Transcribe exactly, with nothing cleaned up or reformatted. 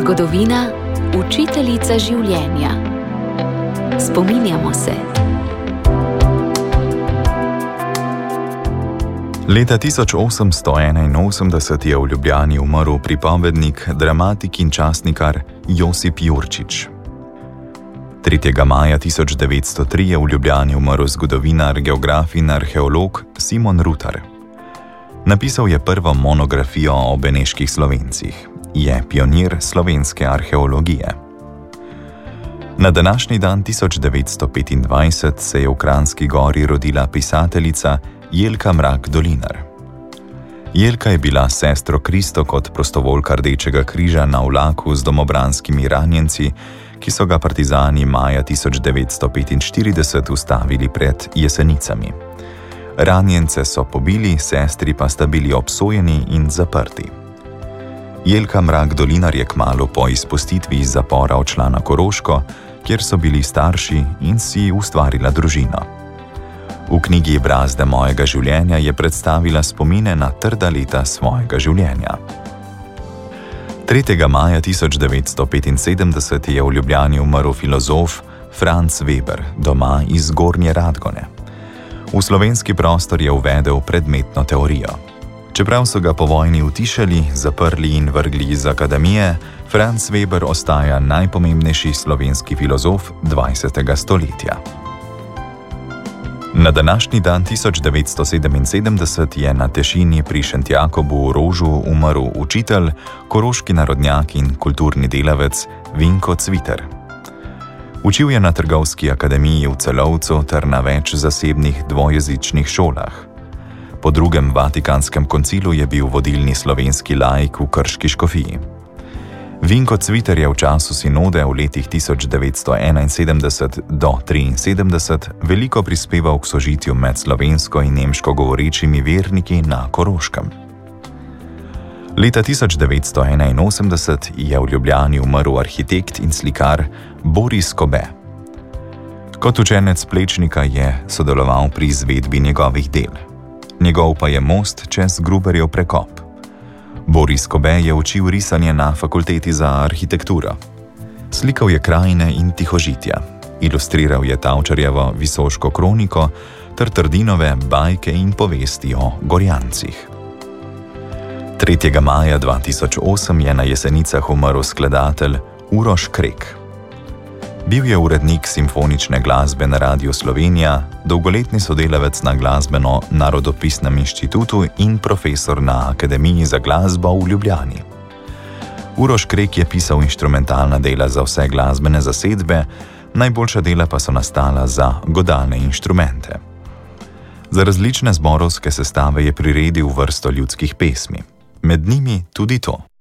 Zgodovina, učiteljica življenja. Spominjamo se. Leta tisoč osemsto enainosemdeset je v Ljubljani umrl pripovednik, dramatik in časnikar Josip Jurčič. tretjega maja tisoč devetsto tri je v Ljubljani umrl zgodovinar, geograf in arheolog Simon Rutar. Napisal je prvo monografijo o beneških Slovencih. Je pionir slovenske arheologije. Na današnji dan tisoč devetsto petindvajset se je v Kranjski Gori rodila pisateljica Jelka Mrak Dolinar. Jelka je bila sestro Kristo kot prostovoljka Rdečega križa na vlaku z domobranskimi ranjenci, ki so ga partizani maja tisoč devetsto petinštirideset ustavili pred Jesenicami. Ranjence so pobili, sestri pa sta bili obsojeni in zaprti. Jelka Mrak Dolinar je kmalu po izpustitvi iz zapora odšla na Koroško, kjer so bili starši, in si ustvarila družino. V knjigi Brazde mojega življenja je predstavila spomine na trda leta svojega življenja. tretjega maja tisoč devetsto petinsedemdeset je v Ljubljani umrl filozof Franc Weber, doma iz Gornje Radgone. V slovenski prostor je uvedel predmetno teorijo. Čeprav so ga po vojni utišali, zaprli in vrgli iz akademije, Franc Weber ostaja najpomembnejši slovenski filozof dvajsetega stoletja. Na današnji dan tisoč devetsto sedeminsedemdeset je na Tešini pri Šentjakobu v Rožu umrl učitelj, koroški narodnjak in kulturni delavec Vinko Cviter. Učil je na Trgovski akademiji v Celovcu ter na več zasebnih dvojezičnih šolah. Po drugem Vatikanskem koncilu je bil vodilni slovenski laik v Krški škofiji. Vinko Cviter je v času sinode v letih tisoč devetsto enainsedemdeset do triinsedemdeset veliko prispeval k sožitju med slovensko in nemško govorečimi verniki na Koroškem. Leta tisoč devetsto enainosemdeset je v Ljubljani umrl arhitekt in slikar Boris Kobe. Kot učenec Plečnika je sodeloval pri izvedbi njegovih del. Njegov pa je most čez Gruberjev prekop. Boris Kobe je učil risanje na fakulteti za arhitekturo. Slikal je krajine in tihožitja. Ilustriral je Tavčarjevo Visoško kroniko ter Trdinove bajke in povesti o Gorjancih. tretjega maja dva tisoč osem je na Jesenicah umrl skladatelj Uroš Krek. Bil je urednik simfonične glasbe na Radiu Slovenija, dolgoletni sodelavec na Glasbeno-narodopisnem inštitutu in profesor na Akademiji za glasbo v Ljubljani. Uroš Krek je pisal inštrumentalna dela za vse glasbene zasedbe, najboljša dela pa so nastala za godalne inštrumente. Za različne zborovske sestave je priredil vrsto ljudskih pesmi, med njimi tudi to.